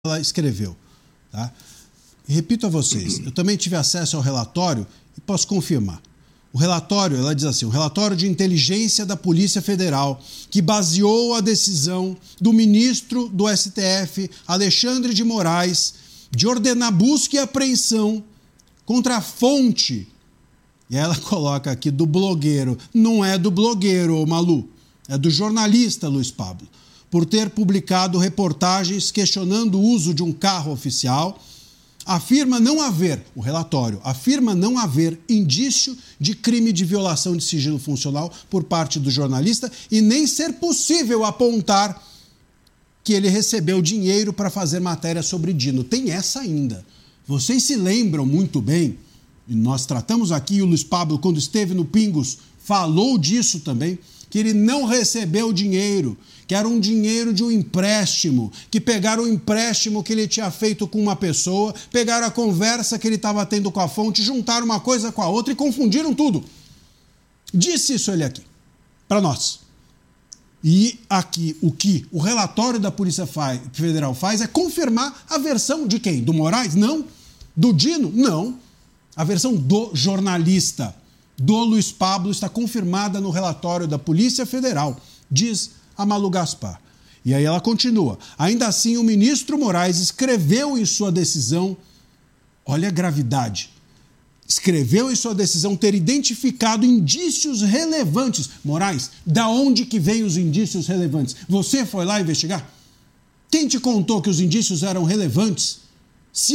ela escreveu. Tá? E repito a vocês, eu também tive acesso ao relatório e posso confirmar. O relatório, ela diz assim, o relatório de inteligência da Polícia Federal, que baseou a decisão do ministro do STF, Alexandre de Moraes, de ordenar busca e apreensão contra a fonte. E ela coloca aqui do blogueiro. Não é do blogueiro, ô Malu, é do jornalista Luiz Pablo, por ter publicado reportagens questionando o uso de um carro oficial. Afirma não haver, o relatório afirma não haver indício de crime de violação de sigilo funcional por parte do jornalista e nem ser possível apontar que ele recebeu dinheiro para fazer matéria sobre Dino. Tem essa ainda. Vocês se lembram muito bem, e nós tratamos aqui, o Luiz Pablo, quando esteve no Pingos, falou disso também, que ele não recebeu dinheiro, que era um dinheiro de um empréstimo, que pegaram o empréstimo que ele tinha feito com uma pessoa, pegaram a conversa que ele estava tendo com a fonte, juntaram uma coisa com a outra e confundiram tudo. Disse isso ele aqui, para nós. E aqui, o que o relatório da Polícia Federal faz é confirmar a versão de quem? Do Moraes? Não. Do Dino? Não. A versão do jornalista, do Luiz Pablo, está confirmada no relatório da Polícia Federal, diz a Malu Gaspar. E aí ela continua. Ainda assim, o ministro Moraes escreveu em sua decisão, olha a gravidade, escreveu em sua decisão ter identificado indícios relevantes. Moraes, da onde que vêm os indícios relevantes? Você foi lá investigar? Quem te contou que os indícios eram relevantes? Se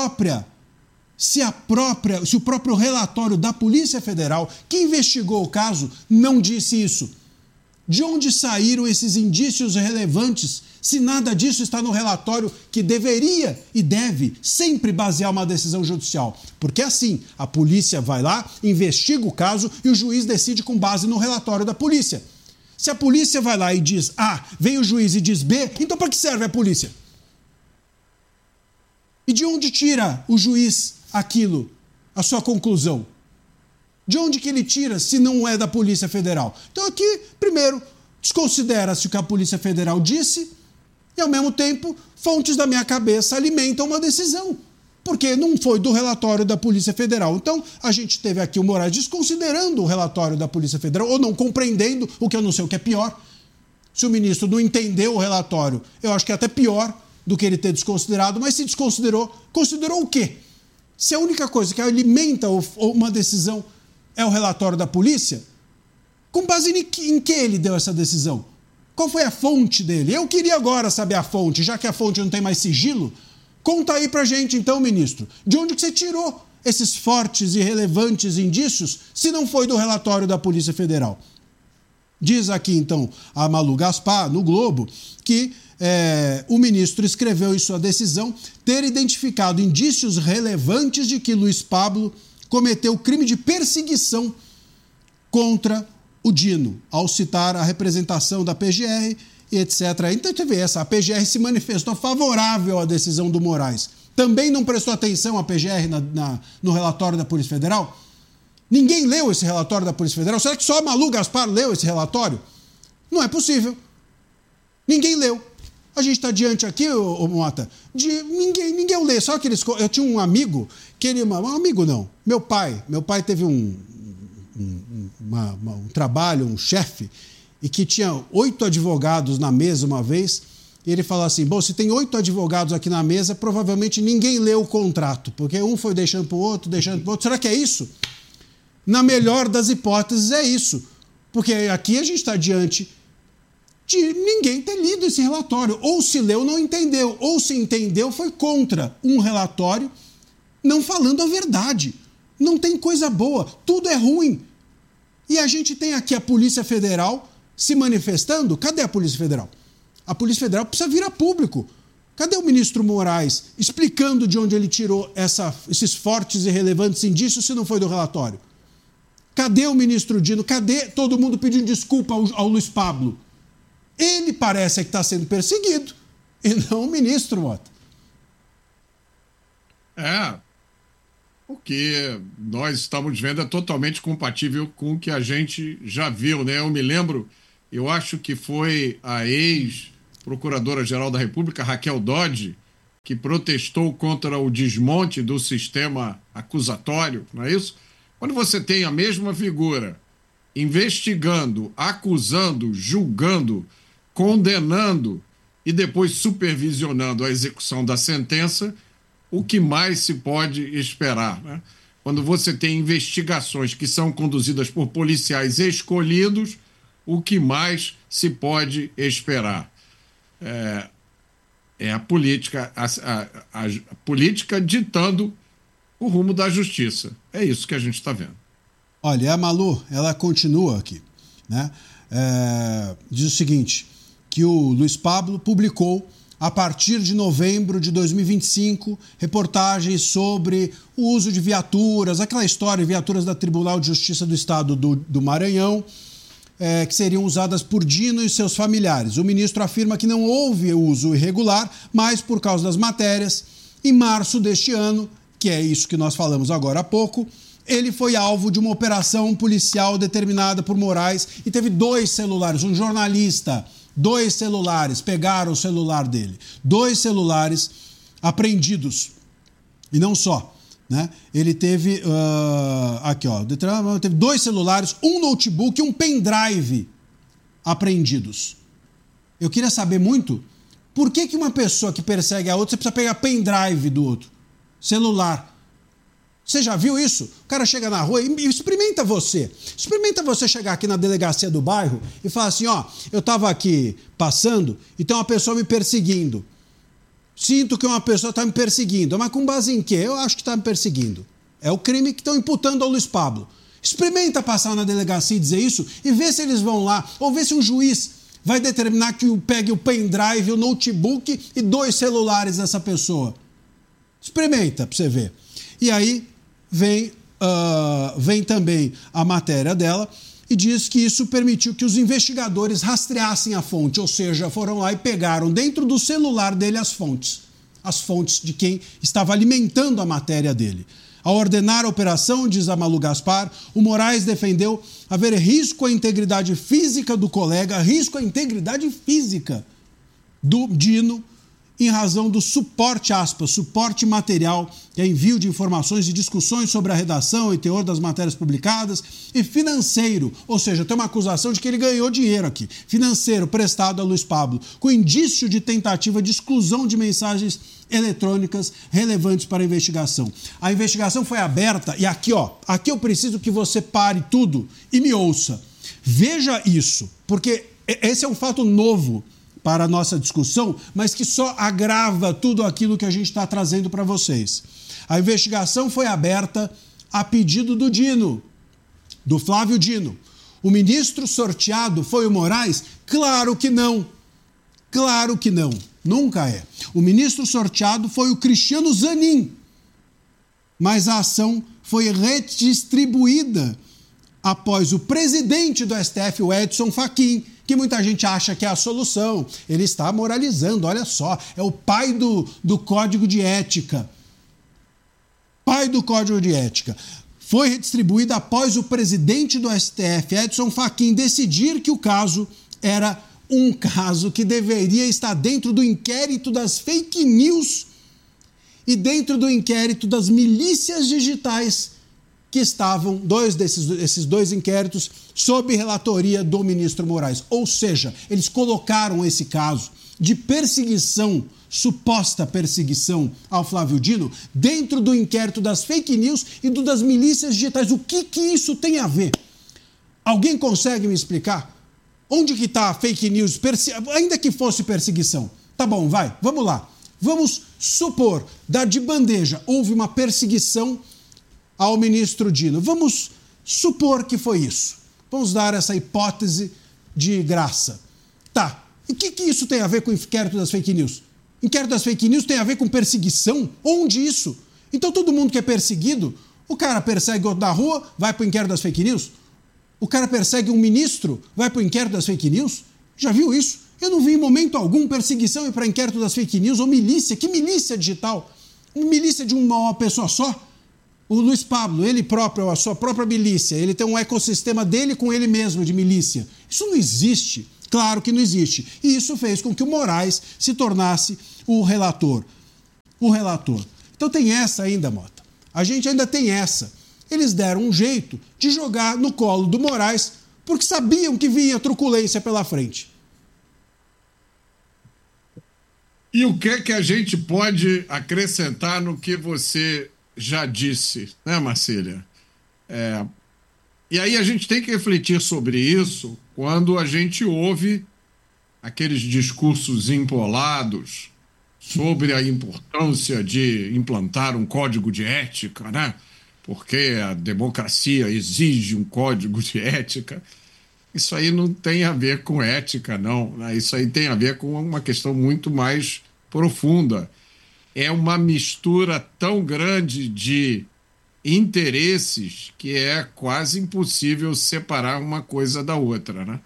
o próprio relatório da Polícia Federal, que investigou o caso, não disse isso. De onde saíram esses indícios relevantes, se nada disso está no relatório que deveria e deve sempre basear uma decisão judicial? Porque assim, a polícia vai lá, investiga o caso e o juiz decide com base no relatório da polícia. Se a polícia vai lá e diz A, vem o juiz e diz B, então para que serve a polícia? E de onde tira o juiz aquilo, a sua conclusão? De onde que ele tira se não é da Polícia Federal? Então aqui, primeiro, desconsidera-se o que a Polícia Federal disse e, ao mesmo tempo, fontes da minha cabeça alimentam uma decisão, porque não foi do relatório da Polícia Federal. Então, a gente teve aqui o Moraes desconsiderando o relatório da Polícia Federal ou não compreendendo, o que eu não sei o que é pior. Se o ministro não entendeu o relatório, eu acho que é até pior do que ele ter desconsiderado, mas se desconsiderou, considerou o quê? Se a única coisa que alimenta uma decisão é o relatório da polícia, com base em que ele deu essa decisão? Qual foi a fonte dele? Eu queria agora saber a fonte, já que a fonte não tem mais sigilo. Conta aí pra gente então, ministro, de onde que você tirou esses fortes e relevantes indícios, se não foi do relatório da Polícia Federal? Diz aqui então a Malu Gaspar, no Globo, que o ministro escreveu em sua decisão ter identificado indícios relevantes de que Luiz Pablo cometeu crime de perseguição contra o Dino, ao citar a representação da PGR e etc. Então, você vê, a PGR se manifestou favorável à decisão do Moraes. Também não prestou atenção a PGR no relatório da Polícia Federal? Ninguém leu esse relatório da Polícia Federal? Será que só a Malu Gaspar leu esse relatório? Não é possível. Ninguém leu. A gente está diante aqui, ô Mota, de ninguém lê, só aqueles... Eu tinha um amigo, que ele... Um amigo não, meu pai teve um trabalho, um chefe, e que tinha 8 advogados na mesa uma vez, e ele falou assim, bom, se tem 8 advogados aqui na mesa, provavelmente ninguém leu o contrato, porque um foi deixando para o outro, Será que é isso? Na melhor das hipóteses é isso, porque aqui a gente está diante de ninguém ter lido esse relatório. Ou se leu, não entendeu. Ou se entendeu, foi contra um relatório não falando a verdade. Não tem coisa boa. Tudo é ruim. E a gente tem aqui a Polícia Federal se manifestando. Cadê a Polícia Federal? A Polícia Federal precisa vir a público. Cadê o ministro Moraes explicando de onde ele tirou esses fortes e relevantes indícios se não foi do relatório? Cadê o ministro Dino? Cadê todo mundo pedindo desculpa ao Luiz Pablo? Ele parece que está sendo perseguido, e não o ministro, Mota. O que nós estamos vendo é totalmente compatível com o que a gente já viu, né? Eu me lembro, eu acho que foi a ex-procuradora-geral da República, Raquel Dodge, que protestou contra o desmonte do sistema acusatório, não é isso? Quando você tem a mesma figura investigando, acusando, julgando, condenando e depois supervisionando a execução da sentença, o que mais se pode esperar, né? Quando você tem investigações que são conduzidas por policiais escolhidos, o que mais se pode esperar? É a política, a política ditando o rumo da justiça. É isso que a gente está vendo. Olha, a Malu, ela continua aqui, né? Diz o seguinte, que o Luiz Pablo publicou, a partir de novembro de 2025, reportagens sobre o uso de viaturas, aquela história, viaturas da Tribunal de Justiça do Estado do Maranhão, que seriam usadas por Dino e seus familiares. O ministro afirma que não houve uso irregular, mas por causa das matérias, em março deste ano, que é isso que nós falamos agora há pouco, ele foi alvo de uma operação policial determinada por Moraes e teve 2 celulares, um jornalista, 2 celulares, pegaram o celular dele, 2 celulares apreendidos. E não só, né? Ele teve, teve 2 celulares, um notebook e um pendrive apreendidos. Eu queria saber muito, por que uma pessoa que persegue a outra, você precisa pegar pendrive do outro? Celular. Você já viu isso? O cara chega na rua e experimenta você chegar aqui na delegacia do bairro e falar assim, eu estava aqui passando e tem uma pessoa me perseguindo. Sinto que uma pessoa está me perseguindo. Mas com base em quê? Eu acho que está me perseguindo. É o crime que estão imputando ao Luiz Pablo. Experimenta passar na delegacia e dizer isso e vê se eles vão lá, ou vê se um juiz vai determinar que pegue o pendrive, o notebook e 2 celulares dessa pessoa. Experimenta para você ver. E aí vem também a matéria dela e diz que isso permitiu que os investigadores rastreassem a fonte, ou seja, foram lá e pegaram dentro do celular dele as fontes de quem estava alimentando a matéria dele. Ao ordenar a operação, diz a Malu Gaspar, o Moraes defendeu haver risco à integridade física do colega, risco à integridade física do Dino, em razão do suporte, suporte material, que é envio de informações e discussões sobre a redação e teor das matérias publicadas, e financeiro, ou seja, tem uma acusação de que ele ganhou dinheiro aqui, financeiro prestado a Luiz Pablo, com indício de tentativa de exclusão de mensagens eletrônicas relevantes para a investigação. A investigação foi aberta e aqui eu preciso que você pare tudo e me ouça. Veja isso, porque esse é um fato novo para a nossa discussão, mas que só agrava tudo aquilo que a gente está trazendo para vocês. A investigação foi aberta a pedido do Dino, do Flávio Dino. O ministro sorteado foi o Moraes? Claro que não. Claro que não. Nunca é. O ministro sorteado foi o Cristiano Zanin. Mas a ação foi redistribuída após o presidente do STF, o Edson Fachin, que muita gente acha que é a solução. Ele está moralizando, olha só, é o pai do Código de Ética. Pai do Código de Ética. Foi redistribuída após o presidente do STF, Edson Fachin, decidir que o caso era um caso que deveria estar dentro do inquérito das fake news e dentro do inquérito das milícias digitais, que estavam, esses dois inquéritos, sob relatoria do ministro Moraes. Ou seja, eles colocaram esse caso de perseguição, suposta perseguição ao Flávio Dino, dentro do inquérito das fake news e das milícias digitais. O que isso tem a ver? Alguém consegue me explicar? Onde que está a fake news, ainda que fosse perseguição? Tá bom, vamos lá. Vamos supor, dar de bandeja, houve uma perseguição ao ministro Dino. Vamos supor que foi isso. Vamos dar essa hipótese de graça. Tá, e o que isso tem a ver com o inquérito das fake news? Inquérito das fake news tem a ver com perseguição? Onde isso? Então todo mundo que é perseguido, o cara persegue outro na rua, vai para o inquérito das fake news? O cara persegue um ministro, vai para o inquérito das fake news? Já viu isso? Eu não vi em momento algum perseguição ir para inquérito das fake news ou milícia. Que milícia digital? Uma milícia de uma pessoa só? O Luiz Pablo, ele próprio, a sua própria milícia, ele tem um ecossistema dele com ele mesmo de milícia. Isso não existe. Claro que não existe. E isso fez com que o Moraes se tornasse o relator. o relator. Então tem essa ainda, Mota. A gente ainda tem essa. Eles deram um jeito de jogar no colo do Moraes porque sabiam que vinha truculência pela frente. E o que é que a gente pode acrescentar no que você já disse, né, Marcília? E aí a gente tem que refletir sobre isso quando a gente ouve aqueles discursos empolados sobre a importância de implantar um código de ética, né? Porque a democracia exige um código de ética. Isso aí não tem a ver com ética, não, né? Isso aí tem a ver com uma questão muito mais profunda. É uma mistura tão grande de interesses que é quase impossível separar uma coisa da outra, né?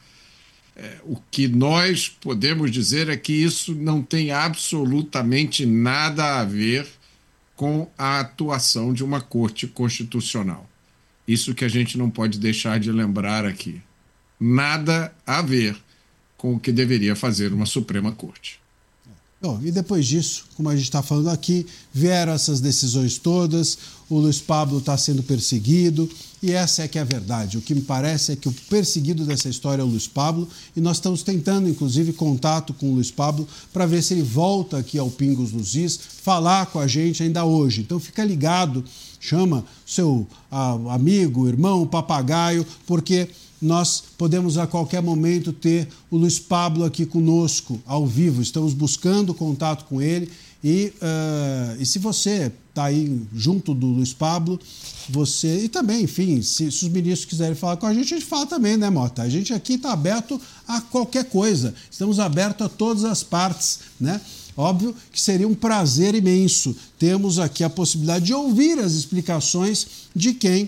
O que nós podemos dizer é que isso não tem absolutamente nada a ver com a atuação de uma Corte Constitucional. Isso que a gente não pode deixar de lembrar aqui. Nada a ver com o que deveria fazer uma Suprema Corte. Bom, e depois disso, como a gente está falando aqui, vieram essas decisões todas, o Luiz Pablo está sendo perseguido, e essa é que é a verdade. O que me parece é que o perseguido dessa história é o Luiz Pablo, e nós estamos tentando, inclusive, contato com o Luiz Pablo para ver se ele volta aqui ao Pingos nos Is, falar com a gente ainda hoje. Então fica ligado, chama seu amigo, irmão, papagaio, porque nós podemos a qualquer momento ter o Luiz Pablo aqui conosco, ao vivo. Estamos buscando contato com ele e se você está aí junto do Luiz Pablo, você... E também, enfim, se os ministros quiserem falar com a gente fala também, né, Mota? A gente aqui está aberto a qualquer coisa. Estamos abertos a todas as partes, né? Óbvio que seria um prazer imenso. Temos aqui a possibilidade de ouvir as explicações de quem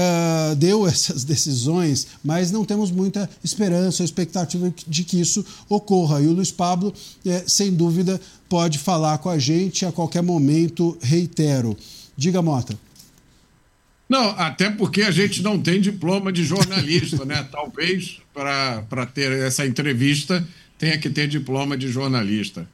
deu essas decisões, mas não temos muita esperança ou expectativa de que isso ocorra. E o Luiz Pablo, sem dúvida, pode falar com a gente a qualquer momento, reitero. Diga, Mota. Não, até porque a gente não tem diploma de jornalista, né? Talvez para ter essa entrevista tenha que ter diploma de jornalista.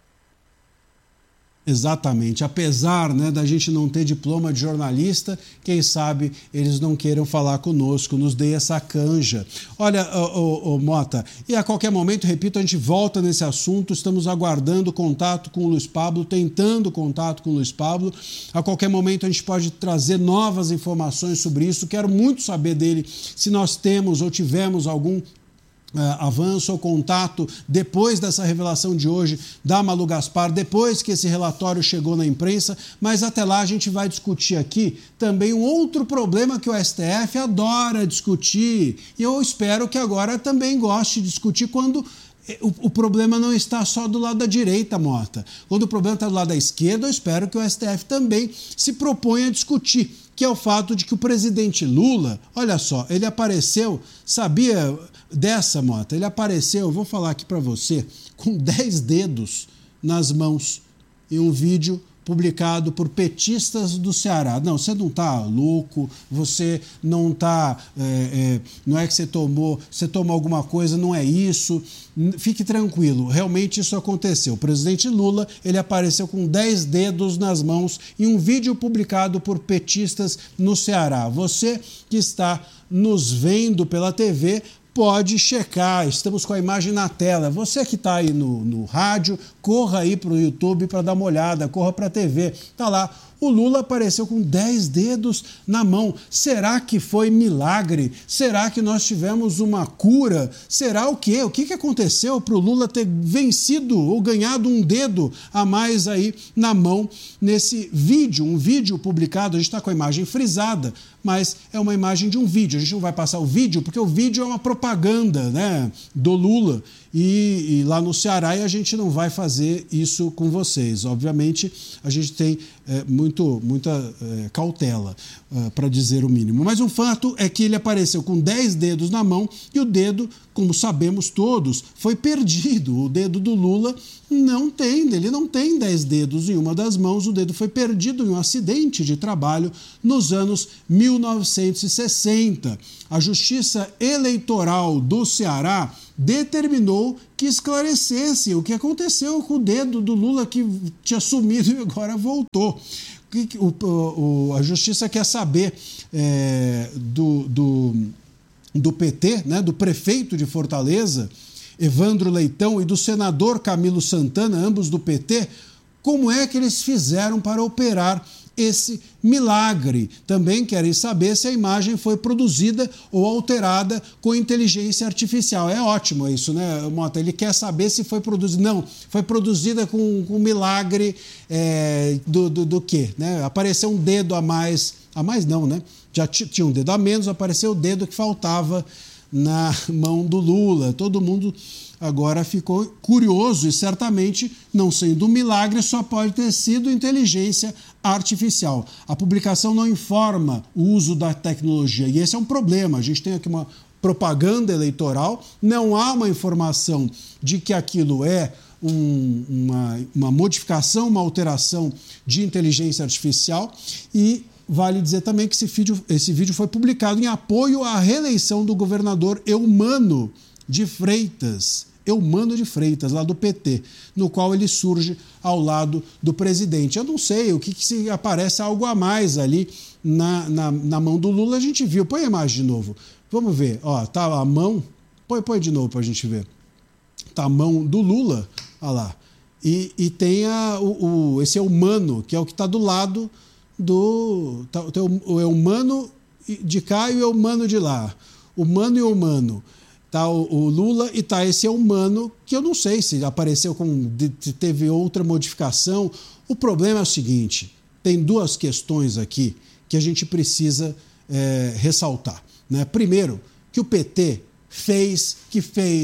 Exatamente. Apesar, né, da gente não ter diploma de jornalista, quem sabe eles não queiram falar conosco, nos dê essa canja. Olha, Mota, e a qualquer momento, repito, a gente volta nesse assunto, estamos aguardando contato com o Luiz Pablo, tentando contato com o Luiz Pablo. A qualquer momento a gente pode trazer novas informações sobre isso. Quero muito saber dele se nós temos ou tivemos algum avanço ou contato depois dessa revelação de hoje da Malu Gaspar, depois que esse relatório chegou na imprensa, mas até lá a gente vai discutir aqui também um outro problema que o STF adora discutir, e eu espero que agora também goste de discutir quando o problema não está só do lado da direita, Mota. Quando o problema está do lado da esquerda, eu espero que o STF também se proponha a discutir, que é o fato de que o presidente Lula, olha só, ele apareceu, sabia dessa, Mota? Ele apareceu, eu vou falar aqui para você, com 10 dedos nas mãos em um vídeo publicado por petistas do Ceará. Não, você não está louco, você não está... não é que você tomou alguma coisa, não é isso. Fique tranquilo, realmente isso aconteceu. O presidente Lula, ele apareceu com 10 dedos nas mãos em um vídeo publicado por petistas no Ceará. Você que está nos vendo pela TV, pode checar, estamos com a imagem na tela. Você que está aí no rádio, corra aí para o YouTube para dar uma olhada, corra para a TV. Está lá, o Lula apareceu com 10 dedos na mão. Será que foi milagre? Será que nós tivemos uma cura? Será o quê? O que aconteceu para o Lula ter vencido ou ganhado um dedo a mais aí na mão nesse vídeo? Um vídeo publicado, a gente está com a imagem frisada, mas é uma imagem de um vídeo. A gente não vai passar o vídeo, porque o vídeo é uma propaganda, né, do Lula e lá no Ceará, e a gente não vai fazer isso com vocês. Obviamente, a gente tem muita cautela, para dizer o mínimo. Mas o fato é que ele apareceu com 10 dedos na mão e o dedo, como sabemos todos, foi perdido. O dedo do Lula ele não tem 10 dedos em uma das mãos, o dedo foi perdido em um acidente de trabalho nos anos 1960. A Justiça Eleitoral do Ceará determinou que esclarecesse o que aconteceu com o dedo do Lula, que tinha sumido e agora voltou. A Justiça quer saber do PT, né, do prefeito de Fortaleza, Evandro Leitão, e do senador Camilo Santana, ambos do PT, como é que eles fizeram para operar esse milagre. Também querem saber se a imagem foi produzida ou alterada com inteligência artificial. É ótimo isso, né, Mota? Ele quer saber se foi produzida. Não, foi produzida com milagre do quê? Né? Apareceu um dedo a mais. A mais não, né? Já tinha um dedo a menos, apareceu o dedo que faltava na mão do Lula. Todo mundo agora ficou curioso e certamente, não sendo um milagre, só pode ter sido inteligência artificial. A publicação não informa o uso da tecnologia e esse é um problema. A gente tem aqui uma propaganda eleitoral, não há uma informação de que aquilo é uma modificação, uma alteração de inteligência artificial, e vale dizer também que esse vídeo foi publicado em apoio à reeleição do governador Eumano de Freitas, lá do PT, no qual ele surge ao lado do presidente. Eu não sei o que se aparece algo a mais ali na mão do Lula, a gente viu. Põe a imagem de novo. Vamos ver. Ó, tá a mão. Põe de novo para a gente ver. Tá a mão do Lula, olha lá. E tem esse Eumano, que é o que está do lado do... o Eumano de cá e o Eumano de lá. O Mano e o Eumano. Tá o Lula e tá esse Eumano, que eu não sei se apareceu se teve outra modificação. O problema é o seguinte, tem duas questões aqui que a gente precisa ressaltar, né? Primeiro, que o PT que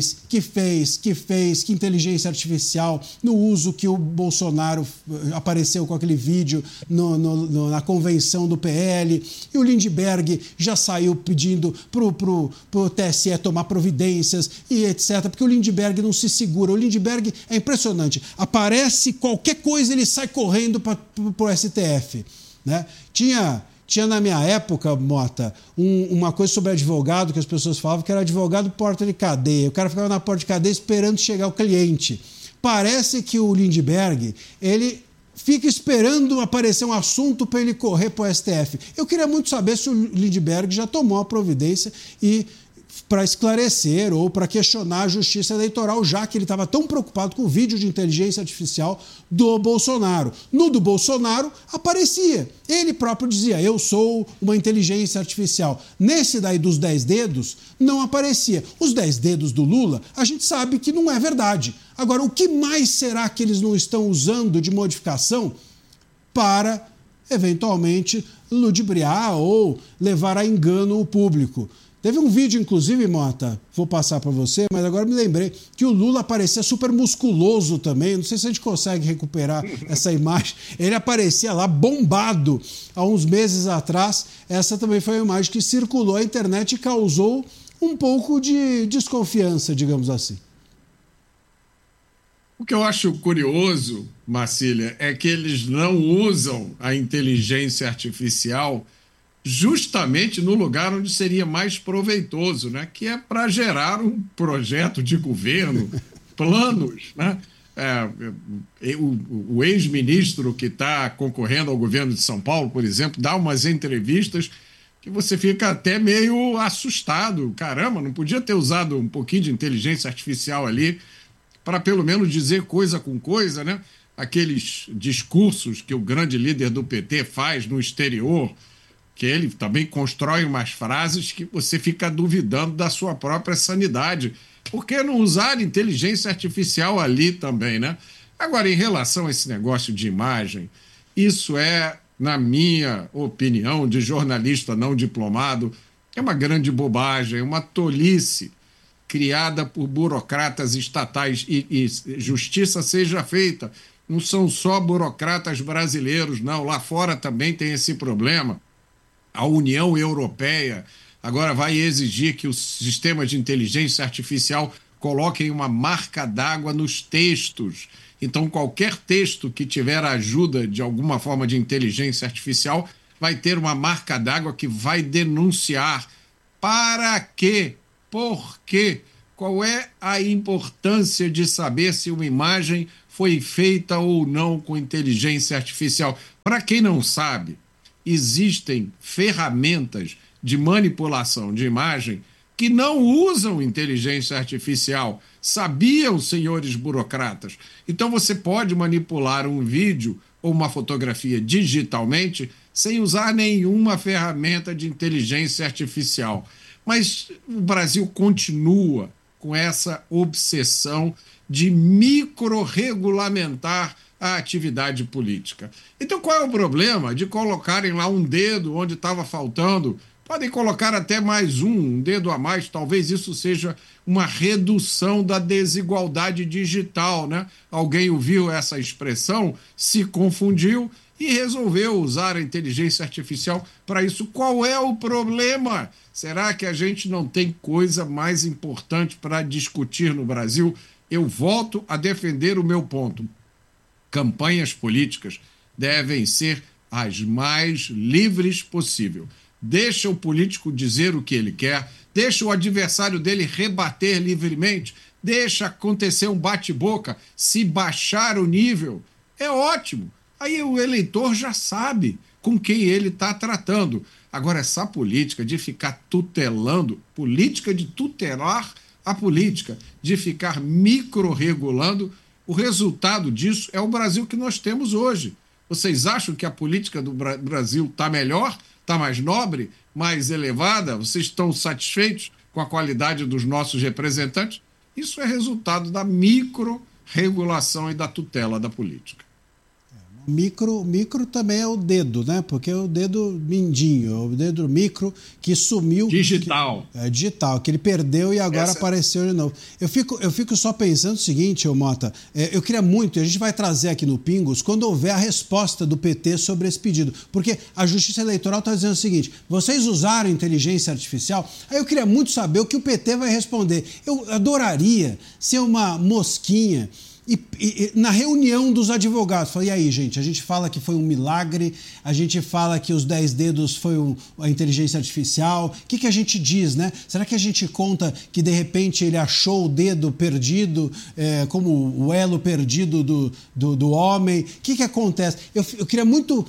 inteligência artificial, no uso que o Bolsonaro apareceu com aquele vídeo na convenção do PL, e o Lindbergh já saiu pedindo pro TSE tomar providências e etc, porque o Lindbergh não se segura. O Lindbergh é impressionante, aparece qualquer coisa, ele sai correndo para o STF, né? Tinha na minha época, Mota, uma coisa sobre advogado que as pessoas falavam que era advogado porta de cadeia. O cara ficava na porta de cadeia esperando chegar o cliente. Parece que o Lindbergh, ele fica esperando aparecer um assunto para ele correr para o STF. Eu queria muito saber se o Lindbergh já tomou a providência para esclarecer ou para questionar a justiça eleitoral, já que ele estava tão preocupado com o vídeo de inteligência artificial do Bolsonaro. No do Bolsonaro, aparecia. Ele próprio dizia, eu sou uma inteligência artificial. Nesse daí dos 10 dedos, não aparecia. Os 10 dedos do Lula, a gente sabe que não é verdade. Agora, o que mais será que eles não estão usando de modificação para, eventualmente, ludibriar ou levar a engano o público? Teve um vídeo, inclusive, Mota, vou passar para você, mas agora me lembrei que o Lula aparecia super musculoso também. Não sei se a gente consegue recuperar essa imagem. Ele aparecia lá bombado há uns meses atrás. Essa também foi uma imagem que circulou na internet e causou um pouco de desconfiança, digamos assim. O que eu acho curioso, Marcília, é que eles não usam a inteligência artificial justamente no lugar onde seria mais proveitoso, né? Que é para gerar um projeto de governo, planos, né? O ex-ministro que está concorrendo ao governo de São Paulo, por exemplo, dá umas entrevistas que você fica até meio assustado. Caramba, não podia ter usado um pouquinho de inteligência artificial ali para pelo menos dizer coisa com coisa, né? Aqueles discursos que o grande líder do PT faz no exterior, que ele também constrói umas frases que você fica duvidando da sua própria sanidade. Por que não usar inteligência artificial ali também, né? Agora, em relação a esse negócio de imagem, isso é, na minha opinião, de jornalista não diplomado, é uma grande bobagem, uma tolice criada por burocratas estatais e justiça seja feita. Não são só burocratas brasileiros, não. Lá fora também tem esse problema. A União Europeia agora vai exigir que os sistemas de inteligência artificial coloquem uma marca d'água nos textos. Então, qualquer texto que tiver a ajuda de alguma forma de inteligência artificial vai ter uma marca d'água que vai denunciar. Para quê? Por quê? Qual é a importância de saber se uma imagem foi feita ou não com inteligência artificial? Para quem não sabe, existem ferramentas de manipulação de imagem que não usam inteligência artificial. Sabiam, senhores burocratas? Então você pode manipular um vídeo ou uma fotografia digitalmente sem usar nenhuma ferramenta de inteligência artificial. Mas o Brasil continua com essa obsessão de micro-regulamentar a atividade política. Então qual é o problema de colocarem lá um dedo onde estava faltando? Podem colocar até mais um dedo a mais, talvez isso seja uma redução da desigualdade digital, né? Alguém ouviu essa expressão, se confundiu e resolveu usar a inteligência artificial para isso. Qual é o problema? Será que a gente não tem coisa mais importante para discutir no Brasil? Eu volto a defender o meu ponto. Campanhas políticas devem ser as mais livres possível. Deixa o político dizer o que ele quer, deixa o adversário dele rebater livremente, deixa acontecer um bate-boca. Se baixar o nível, é ótimo. Aí o eleitor já sabe com quem ele está tratando. Agora, essa política de ficar tutelando, política de tutelar a política, de ficar micro-regulando, o resultado disso é o Brasil que nós temos hoje. Vocês acham que a política do Brasil está melhor? Está mais nobre, mais elevada? Vocês estão satisfeitos com a qualidade dos nossos representantes? Isso é resultado da micro-regulação e da tutela da política. Micro também é o dedo, né? Porque é o dedo mindinho, o dedo micro que sumiu. Digital. Digital, que ele perdeu e agora apareceu de novo. Eu fico só pensando o seguinte, ô Mota, eu queria muito, a gente vai trazer aqui no Pingos, quando houver a resposta do PT sobre esse pedido. Porque a Justiça Eleitoral está dizendo o seguinte, vocês usaram inteligência artificial? Aí eu queria muito saber o que o PT vai responder. Eu adoraria ser uma mosquinha e na reunião dos advogados, falei, e aí, gente, a gente fala que foi um milagre, a gente fala que os 10 dedos foi a inteligência artificial, o que a gente diz, né? Será que a gente conta que, de repente, ele achou o dedo perdido, como o elo perdido do homem? O que acontece? Eu queria muito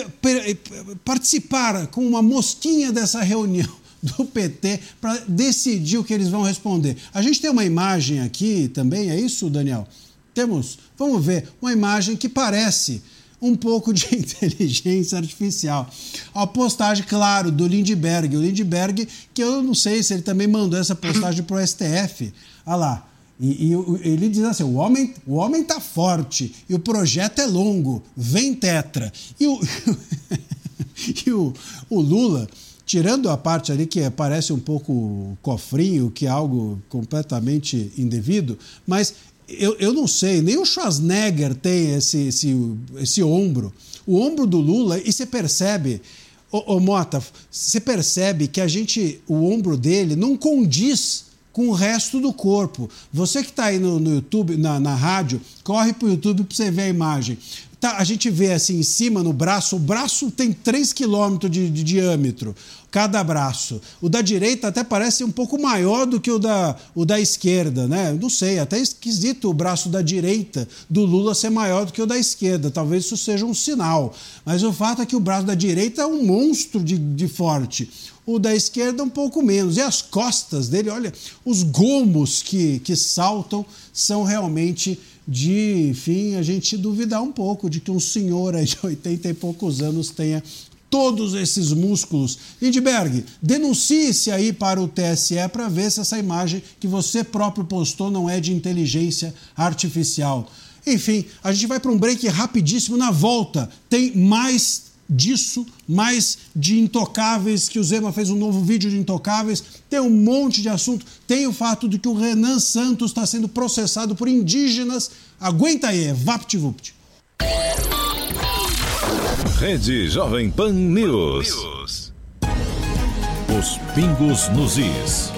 participar com uma mosquinha dessa reunião do PT para decidir o que eles vão responder. A gente tem uma imagem aqui também, é isso, Daniel? Vamos ver, uma imagem que parece um pouco de inteligência artificial. A postagem, claro, do Lindbergh. O Lindbergh, que eu não sei se ele também mandou essa postagem para o STF. Olha lá. E ele diz assim, o homem tá forte e o projeto é longo, vem tetra. E o Lula, tirando a parte ali que parece um pouco cofrinho, que é algo completamente indevido, mas eu não sei, nem o Schwarzenegger tem esse ombro. O ombro do Lula, e você percebe, Mota, você percebe que o ombro dele não condiz com o resto do corpo. Você que está aí no YouTube, na rádio, corre para o YouTube para você ver a imagem. Tá, a gente vê assim em cima no braço, o braço tem 3 quilômetros de diâmetro, cada braço. O da direita até parece um pouco maior do que o da esquerda, né? Não sei, até esquisito o braço da direita do Lula ser maior do que o da esquerda. Talvez isso seja um sinal. Mas o fato é que o braço da direita é um monstro de forte. O da esquerda um pouco menos. E as costas dele, olha, os gomos que saltam são realmente enfim, a gente duvidar um pouco de que um senhor aí de 80 e poucos anos tenha todos esses músculos. Lindbergh, denuncie-se aí para o TSE para ver se essa imagem que você próprio postou não é de inteligência artificial. Enfim, a gente vai para um break rapidíssimo. Na volta tem mais disso, mais de Intocáveis, que o Zema fez um novo vídeo de Intocáveis, tem um monte de assunto, tem o fato de que o Renan Santos está sendo processado por indígenas. Aguenta aí, vapt-vupt. Rede Jovem Pan News. Os pingos nos is.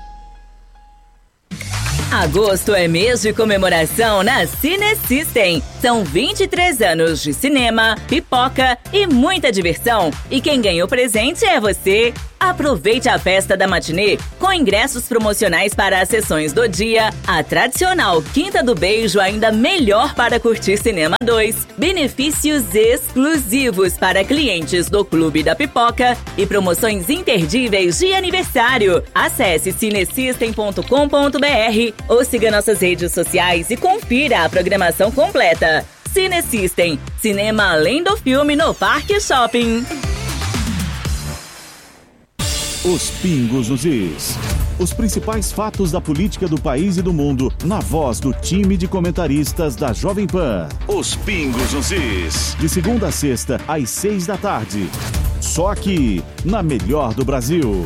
Agosto é mês de comemoração na Cine System. São 23 anos de cinema, pipoca e muita diversão. E quem ganhou presente é você. Aproveite a festa da matinê com ingressos promocionais para as sessões do dia, a tradicional Quinta do Beijo ainda melhor para curtir Cinema 2, benefícios exclusivos para clientes do Clube da Pipoca e promoções imperdíveis de aniversário. Acesse cinesystem.com.br ou siga nossas redes sociais e confira a programação completa. Cinesystem, cinema além do filme no Parque Shopping. Os Pingos nos Is. Os principais fatos da política do país e do mundo, na voz do time de comentaristas da Jovem Pan. Os Pingos nos Is. De segunda a sexta, às 6 da tarde. Só aqui, na melhor do Brasil.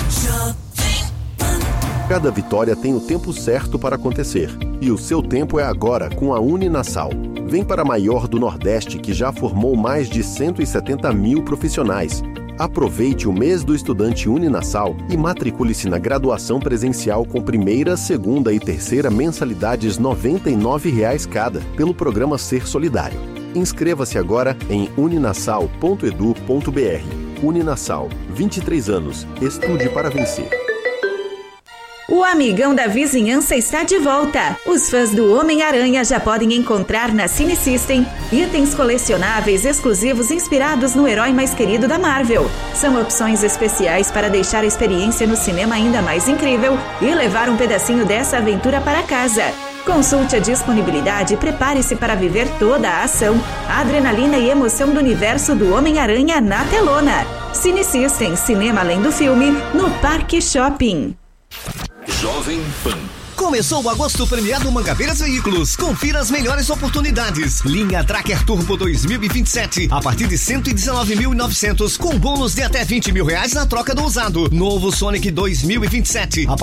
Cada vitória tem o tempo certo para acontecer. E o seu tempo é agora, com a Uninasal. Vem para a maior do Nordeste, que já formou mais de 170 mil profissionais. Aproveite o mês do estudante Uninasal e matricule-se na graduação presencial com primeira, segunda e terceira mensalidades R$ 99,00 cada, pelo programa Ser Solidário. Inscreva-se agora em uninasal.edu.br. Uninasal, 23 anos. Estude para vencer. O Amigão da Vizinhança está de volta. Os fãs do Homem-Aranha já podem encontrar na Cinesystem itens colecionáveis exclusivos inspirados no herói mais querido da Marvel. São opções especiais para deixar a experiência no cinema ainda mais incrível e levar um pedacinho dessa aventura para casa. Consulte a disponibilidade e prepare-se para viver toda a ação, a adrenalina e emoção do universo do Homem-Aranha na telona. Cinesystem, cinema além do filme, no Parque Shopping. Jovem Pan. Começou o agosto premiado Mangabeiras Veículos. Confira as melhores oportunidades. Linha Tracker Turbo 2027 a partir de 119.900 com bônus de até R$20.000 na troca do usado. Novo Sonic 2027